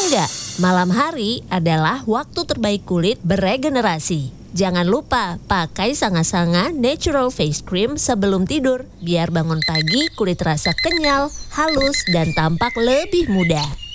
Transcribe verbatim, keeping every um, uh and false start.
nggak? Malam hari adalah waktu terbaik kulit beregenerasi. Jangan lupa pakai Sanga-Sanga Natural Face Cream sebelum tidur. Biar bangun pagi kulit terasa kenyal, halus, dan tampak lebih muda.